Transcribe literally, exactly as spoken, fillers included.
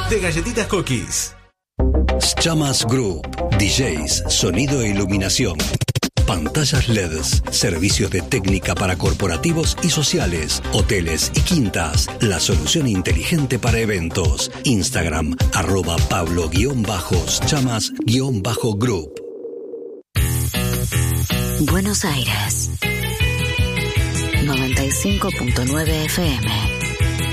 de Galletitas Cookies. Chamas Group, D Js, sonido e iluminación, pantallas L E Ds, servicios de técnica para corporativos y sociales, hoteles y quintas, la solución inteligente para eventos. Instagram, arroba Pablo-Chamas-Group. Buenos Aires, noventa y cinco punto nueve F M.